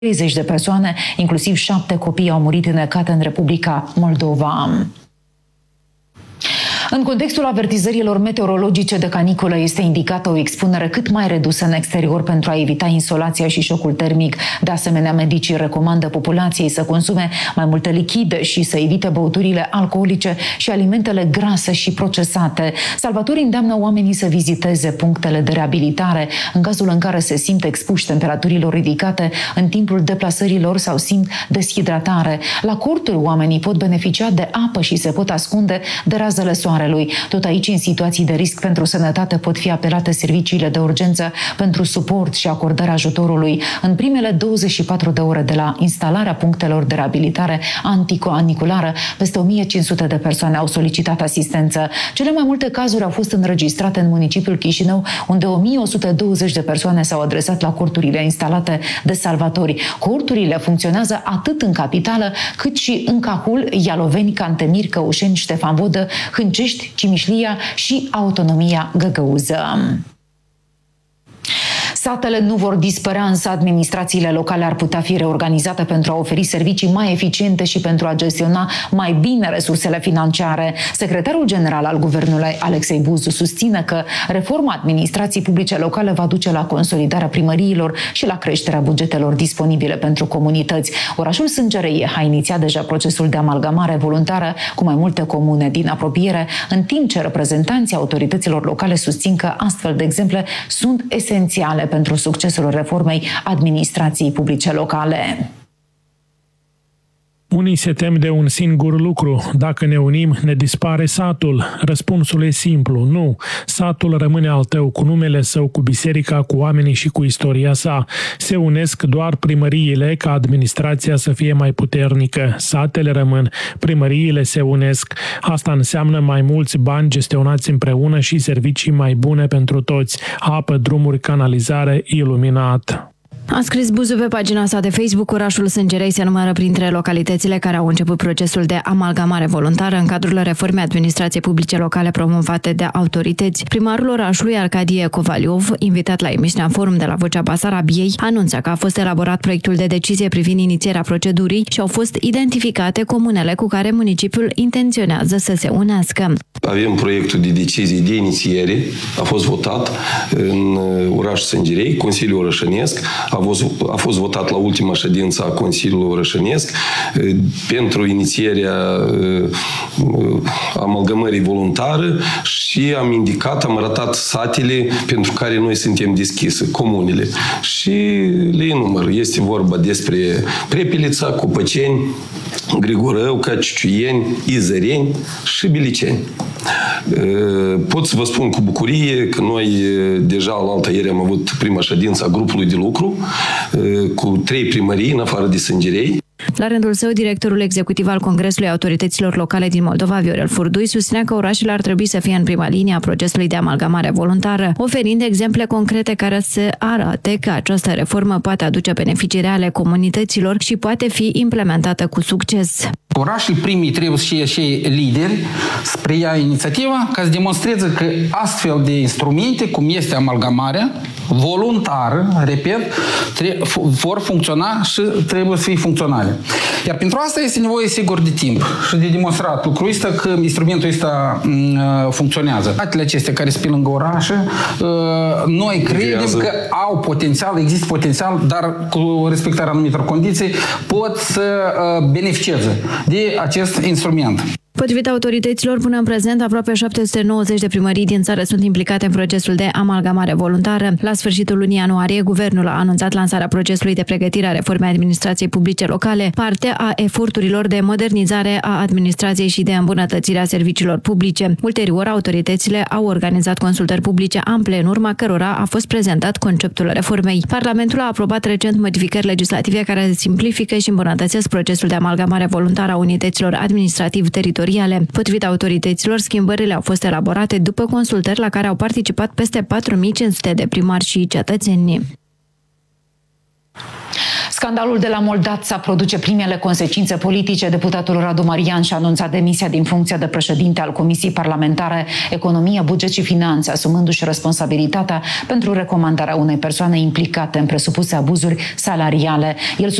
30 de persoane, inclusiv 7 copii, au murit înnecate în Republica Moldova. În contextul avertizărilor meteorologice de caniculă este indicată o expunere cât mai redusă în exterior pentru a evita insolația și șocul termic. De asemenea, medicii recomandă populației să consume mai multe lichide și să evite băuturile alcoolice și alimentele grase și procesate. Salvatorii îndeamnă oamenii să viziteze punctele de reabilitare în cazul în care se simt expuși temperaturilor ridicate în timpul deplasărilor sau simt deshidratare. La corturi, oamenii pot beneficia de apă și se pot ascunde de razele soarelui. Tot aici, în situații de risc pentru sănătate, pot fi apelate serviciile de urgență pentru suport și acordarea ajutorului. În primele 24 de ore de la instalarea punctelor de reabilitare anticoaniculară, peste 1500 de persoane au solicitat asistență. Cele mai multe cazuri au fost înregistrate în municipiul Chișinău, unde 1120 de persoane s-au adresat la corturile instalate de salvatori. Corturile funcționează atât în capitală, cât și în Cahul, Ialoveni, Cantemir, Căușeni, Ștefan Vodă, Hâncești, Cimișlia și Autonomia Găgăuză. Satele nu vor dispărea, însă administrațiile locale ar putea fi reorganizate pentru a oferi servicii mai eficiente și pentru a gestiona mai bine resursele financiare. Secretarul general al Guvernului, Alexei Buzu, susține că reforma administrației publice locale va duce la consolidarea primăriilor și la creșterea bugetelor disponibile pentru comunități. Orașul Sângereie a inițiat deja procesul de amalgamare voluntară cu mai multe comune din apropiere, în timp ce reprezentanții autorităților locale susțin că astfel de exemple sunt esențiale pentru succesul reformei administrației publice locale. Unii se tem de un singur lucru. Dacă ne unim, ne dispare satul. Răspunsul e simplu. Nu. Satul rămâne al tău, cu numele său, cu biserica, cu oamenii și cu istoria sa. Se unesc doar primăriile ca administrația să fie mai puternică. Satele rămân. Primăriile se unesc. Asta înseamnă mai mulți bani gestionați împreună și servicii mai bune pentru toți. Apă, drumuri, canalizare, iluminat. A scris Buzu pe pagina sa de Facebook. Orașul Sângerei se numără printre localitățile care au început procesul de amalgamare voluntară în cadrul reformei administrației publice locale promovate de autorități. Primarul orașului, Arcadie Covaliov, invitat la emisiunea Forum de la Vocea Basarabiei, anunță că a fost elaborat proiectul de decizie privind inițierea procedurii și au fost identificate comunele cu care municipiul intenționează să se unească. Avem proiectul de decizie de inițiere, a fost votat în orașul Sângerei, Consiliul Orășănesc, a fost votat la ultima ședință a Consiliului Orășănesc pentru inițierea amalgamării voluntare și am arătat satele pentru care noi suntem deschise, comunele. Și le enumăr. Este vorba despre Prepelița, Copăceni, Grigorăuca, Ciuciuieni, Izăreni și Biliceni. Pot să vă spun cu bucurie că noi deja la altă ieri am avut prima ședință a grupului de lucru cu 3 primării în afară de Sângerei. La rândul său, directorul executiv al Congresului Autorităților Locale din Moldova, Viorel Furdui, susținea că orașele ar trebui să fie în prima linie a procesului de amalgamare voluntară, oferind exemple concrete care să arate că această reformă poate aduce beneficii reale comunităților și poate fi implementată cu succes. Orașele primii trebuie să fie și lideri spre ia inițiativa ca să demonstreze că astfel de instrumente, cum este amalgamarea voluntară, repet, vor funcționa și trebuie să fie funcționale. Iar pentru asta este nevoie, sigur, de timp și de demonstrat lucrul ăsta că instrumentul ăsta funcționează. Atele acestea care sunt pe lângă orașe, noi credem că au potențial, există potențial, dar cu respectarea anumitor condiții pot să beneficieze de acest instrument. Potrivit autorităților, până în prezent, aproape 790 de primării din țară sunt implicate în procesul de amalgamare voluntară. La sfârșitul lunii ianuarie, guvernul a anunțat lansarea procesului de pregătire a reformei administrației publice locale, parte a eforturilor de modernizare a administrației și de îmbunătățire a serviciilor publice. Ulterior, autoritățile au organizat consultări publice ample, în urma cărora a fost prezentat conceptul reformei. Parlamentul a aprobat recent modificări legislative care simplifică și îmbunătățesc procesul de amalgamare voluntară a unităților administrativ-teritoriale. Potrivit autorităților, schimbările au fost elaborate după consultări la care au participat peste 4500 de primari și cetățeni. Scandalul de la Moldața produce primele consecințe politice. Deputatul Radu Marian și-a anunțat demisia din funcția de președinte al Comisiei Parlamentare Economie, Buget și Finanțe, asumându-și responsabilitatea pentru recomandarea unei persoane implicate în presupuse abuzuri salariale. El